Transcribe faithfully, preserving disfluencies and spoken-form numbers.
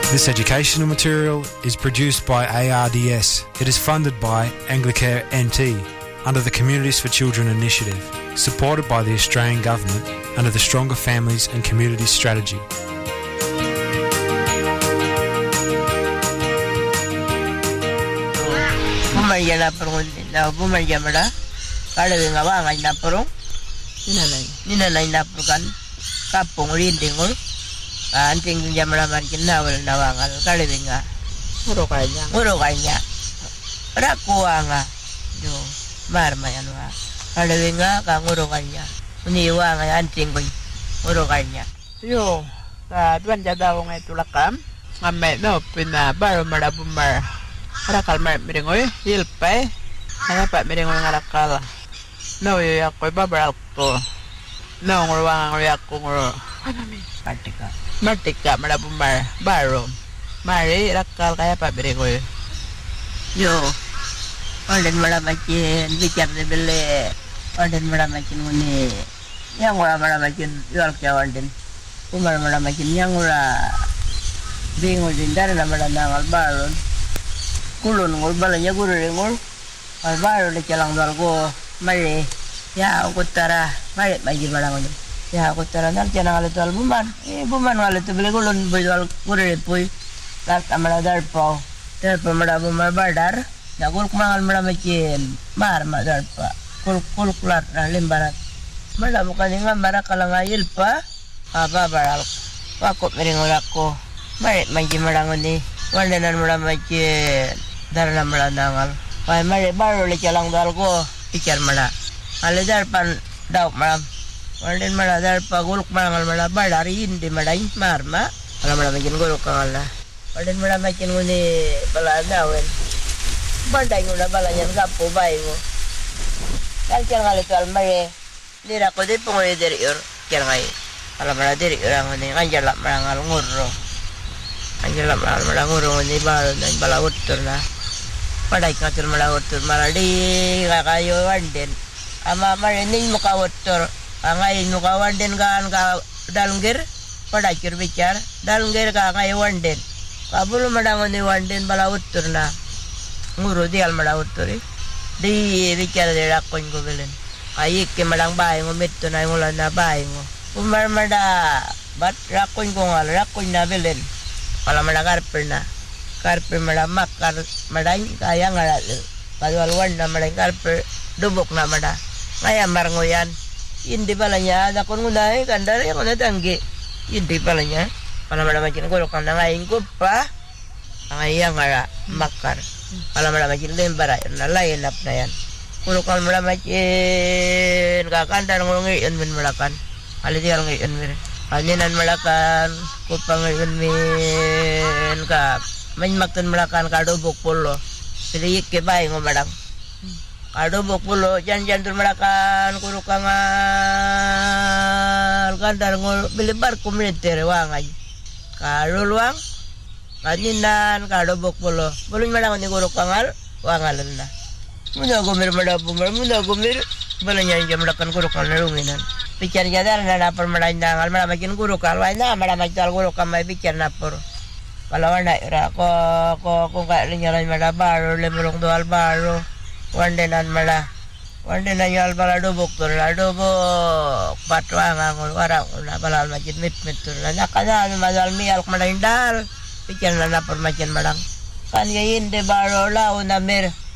This educational material is produced by A R D S. It is funded by Anglicare N T under the Communities for Children initiative, supported by the Australian Government under the Stronger Families and Communities Strategy. Bumayala perun na bumayamada kada nga ba nga na perun ninanay ninanay na perkan kapong rindingol anting jamala markin nawal nawangal kada nga nguro kanya nguro kanya rakuwa nga yo marmayan wa kada nga ka nguro kanya uniwa nga anting ko nguro kanya yo ta duan jadaw nga tulakam ngamme no pina baro marabumar Rakal mar miringoy hilpay ana pa miringoy ngarakal no yo yakoy babral ko no ngurwang ngoyak ko ngoro ano mi martika martika marabumar baro mari rakal kaya pa miringoy yo olen maramakin bicar de bele olen maramakin nguni yang ora maramakin yual kawan den umar maramakin yang ora bingung dindar na malanangal baron kulun ngol balanya guru ngol albaro le calang dal go mare ya ukutara mare bagi balang ni ya ukutara nal cana ngale tual buman eh buman ngale tu bele kulun bejal guru pui lat amala dar pau dar pamada bumar badar ya gol kumangal mala macin mar madar pa kul kul kulat na limbarat mala bukan ngam bara kalangayil pa aba baral pakop meringon ako mare bagi balang ni wandanan mala macin darna mala nangal pai mare baro le calang dal go pikir mala ale dar pan daw malam wanden mala dar pa guluk mangal mala badari indi malai marma ala mala makin guluk kangala wanden mala makin nguni bala dawen bandai ngula bala nyan gapo bai mo kal calang ale tual mare lira ko de pongoy deri yor calangai ala mala deri orang nguni kanjala mangal ngurro kanjala mangal ngurro nguni bala dan bala utur na padai katur malawotur maradi kakayo wanden ama marening muka wotur angain muka wanden kan ka dalngir padai kir bicar dalngir ka angai wanden kabul madangon ni wanden malawotur na nguru dial malawotur di bicar de rakon ko belen ayik ke madang bae ngomit to na ngulan na bae ngo umar mada bat rakon ko ngal rakon na belen pala madagar perna karpe mada makar madai kaya ngaral kalwal wanda madai karpe dubok na mada ngaya marngoyan indi balanya ada kon ngunai kandar yang ngona tangge indi balanya pala mada makin ko kan ngaing ko pa ngaya ngara makar pala mada makin lembara na lain nap na yan kulo kan mada makin ka kandar ngongi en min malakan ali dial ngi en mir aninan malakan ko pangayon min ka main makan melakan kado bok polo sedikit ke bayi ngomadang kado bok polo jan-jan tur melakan kuru kangal kandar ngol belibar komuniter wangai kado luang kaninan kado bok polo belum madang ni kuru kangal wangalan na muna gomir madapumar muna gomir balanya jam melakan kuru kanal runginan pikir jadar na napor madang al malamakin kuru kalwai na malamakin kuru kamai pikir napor kalau anda ira ko ko ko ka linyalan mala baro le mulong do albaro wandenan mala wandenan yal bala do bok tur la do bo patwa ngol wara na balal majid mit mit tur la nakana madal mial mala indal pikir na na por makin malang kan gayin de baro la una mer